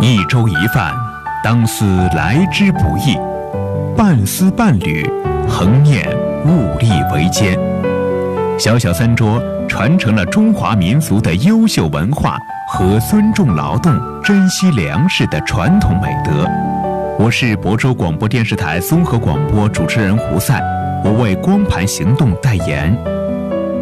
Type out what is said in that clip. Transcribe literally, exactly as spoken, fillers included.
一粥一饭，当思来之不易；半丝半缕，恒念物力维艰。小小三桌传承了中华民族的优秀文化和尊重劳动、珍惜粮食的传统美德。我是亳州广播电视台综合广播主持人胡赛，我为光盘行动代言。